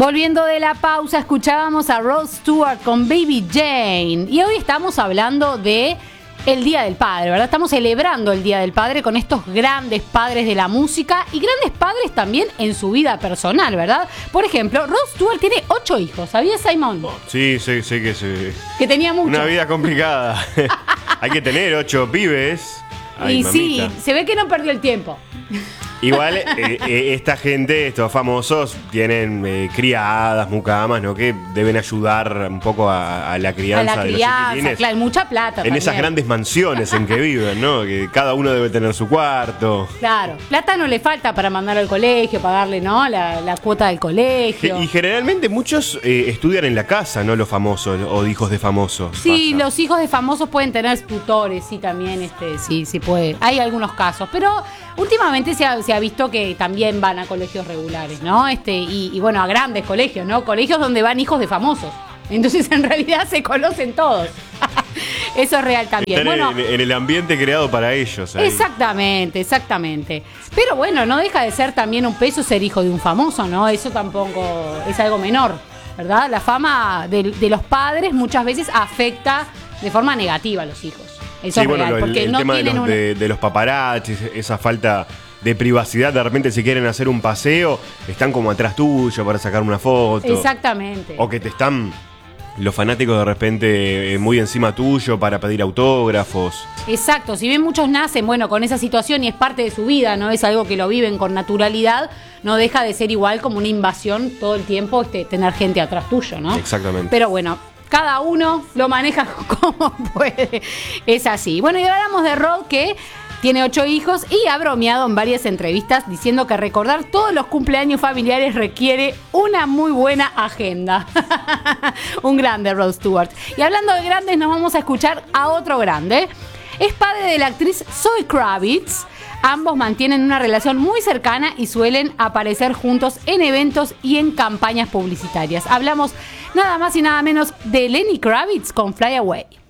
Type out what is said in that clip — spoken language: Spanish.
Volviendo de la pausa, escuchábamos a Rod Stewart con Baby Jane. Y hoy estamos hablando de el Día del Padre, ¿verdad? Estamos celebrando el Día del Padre con estos grandes padres de la música y grandes padres también en su vida personal, ¿verdad? Por ejemplo, Rod Stewart tiene 8 hijos, ¿sabías, Simon? Sí, sé que sí. Que tenía mucho. Una vida complicada. Hay que tener 8 pibes. Ay, y mamita. sí, se ve que no perdió el tiempo. Igual esta gente, estos famosos, tienen criadas, mucamas, ¿no? Que deben ayudar un poco a la crianza de los chiquilines. Claro, mucha plata en también. esas grandes mansiones en que viven, ¿no? Que cada uno debe tener su cuarto. Claro, plata no le falta para mandar al colegio, pagarle, ¿no? La cuota del colegio. Y generalmente muchos estudian en la casa, ¿no? Los famosos o hijos de famosos. Sí, pasa. los hijos de famosos pueden tener tutores, sí, también, sí puede. Hay algunos casos, pero últimamente se ha visto que también van a colegios regulares, ¿no? Y bueno, a grandes colegios, ¿no? Colegios donde van hijos de famosos. Entonces, en realidad, se conocen todos. Eso es real también. Están bueno, en el ambiente creado para ellos. Ahí. Exactamente. Pero bueno, no deja de ser también un peso ser hijo de un famoso, ¿no? Eso tampoco es algo menor, ¿verdad? La fama de los padres muchas veces afecta de forma negativa a los hijos. Eso es real, porque el no tema tienen de los paparazzis, esa falta de privacidad, de repente si quieren hacer un paseo, están como atrás tuyo para sacar una foto. Exactamente. O que te están los fanáticos de repente muy encima tuyo para pedir autógrafos. Exacto, si bien muchos nacen, bueno, con esa situación y es parte de su vida, no es algo que lo viven con naturalidad, no deja de ser igual como una invasión todo el tiempo tener gente atrás tuyo, ¿no? Exactamente. Pero bueno, cada uno lo maneja como puede. Es así. Bueno, y hablamos de Rod, que tiene 8 hijos y ha bromeado en varias entrevistas diciendo que recordar todos los cumpleaños familiares requiere una muy buena agenda. Un grande, Rod Stewart. Y hablando de grandes, nos vamos a escuchar a otro grande. Es padre de la actriz Zoe Kravitz. Ambos mantienen una relación muy cercana y suelen aparecer juntos en eventos y en campañas publicitarias. Hablamos nada más y nada menos de Lenny Kravitz con Fly Away.